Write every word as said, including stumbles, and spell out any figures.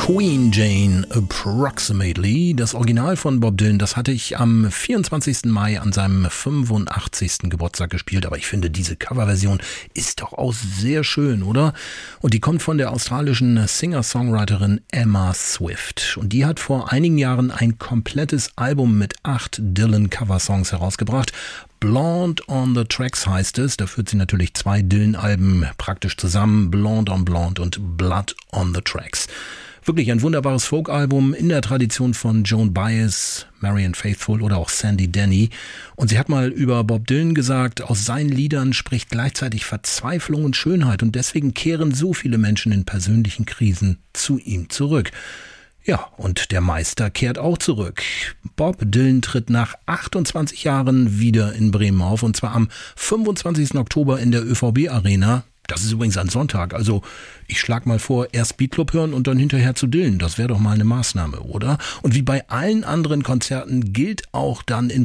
Queen Jane Approximately, das Original von Bob Dylan, das hatte ich am vierundzwanzigsten Mai an seinem fünfundachtzigsten Geburtstag gespielt, aber ich finde, diese Coverversion ist doch auch sehr schön, oder? Und die kommt von der australischen Singer-Songwriterin Emma Swift und die hat vor einigen Jahren ein komplettes Album mit acht Dylan-Coversongs herausgebracht. Blonde on the Tracks heißt es, da führt sie natürlich zwei Dylan-Alben praktisch zusammen, Blonde on Blonde und Blood on the Tracks. Wirklich ein wunderbares Folk-Album in der Tradition von Joan Baez, Marianne Faithfull oder auch Sandy Denny. Und sie hat mal über Bob Dylan gesagt, aus seinen Liedern spricht gleichzeitig Verzweiflung und Schönheit und deswegen kehren so viele Menschen in persönlichen Krisen zu ihm zurück. Ja, und der Meister kehrt auch zurück. Bob Dylan tritt nach achtundzwanzig Jahren wieder in Bremen auf und zwar am fünfundzwanzigsten Oktober in der Ö V B-Arena. Das ist übrigens ein Sonntag, also ich schlag mal vor, erst Beatclub hören und dann hinterher zu Dylan. Das wäre doch mal eine Maßnahme, oder? Und wie bei allen anderen Konzerten gilt auch dann in